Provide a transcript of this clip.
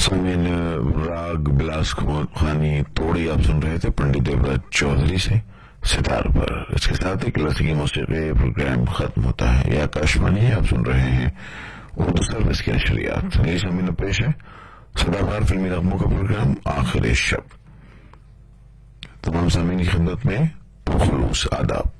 सामीन राग बिलास खानी तोड़ी आप सुन रहे थे पंडित देवराज चौधरी से सितार पर। इसके साथ ही क्लासिकी मौसीकी प्रोग्राम खत्म होता है। यह आकाशवाणी आप सुन रहे हैं उर्दू सर्विस की नशरियात। अगली सामीन पेश है सदाबहार फिल्मी नगमों का प्रोग्राम आखिरी शब। तमाम सामीन की खिदमत में खुलूस आदाब।